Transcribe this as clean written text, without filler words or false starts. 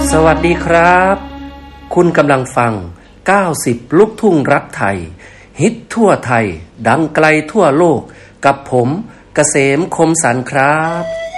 สวัสดีครับคุณกำลังฟัง90ลูกทุ่งรักไทยฮิตทั่วไทยดังไกลทั่วโลกกับผมเกษมคมสันต์ครับ